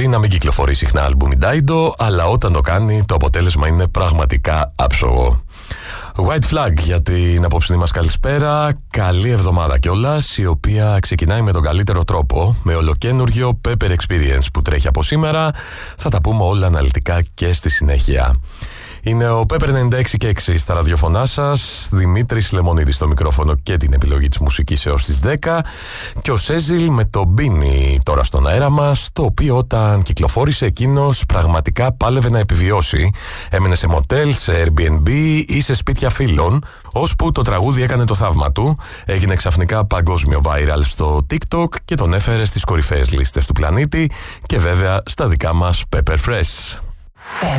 μπορεί να μην κυκλοφορεί συχνά άλμπουμ η Dido, αλλά όταν το κάνει το αποτέλεσμα είναι πραγματικά άψογο. White Flag για την απόψινή μας καλησπέρα. Καλή εβδομάδα κιόλας, η οποία ξεκινάει με τον καλύτερο τρόπο, με ολοκένουργιο Pepper Experience που τρέχει από σήμερα. Θα τα πούμε όλα αναλυτικά και στη συνέχεια. Είναι ο Pepper 96 και 6 στα ραδιοφωνά σας, Δημήτρης Λεμονίδης στο μικρόφωνο και την επιλογή της μουσικής έως τις 10 και ο Σέζιλ με το Beanie τώρα στον αέρα μας, το οποίο όταν κυκλοφόρησε εκείνος πραγματικά πάλευε να επιβιώσει. Έμενε σε μοτέλ, σε Airbnb ή σε σπίτια φίλων, ώσπου το τραγούδι έκανε το θαύμα του, έγινε ξαφνικά παγκόσμιο viral στο TikTok και τον έφερε στις κορυφαίες λίστες του πλανήτη και βέβαια στα δικά μας Pepper Fresh.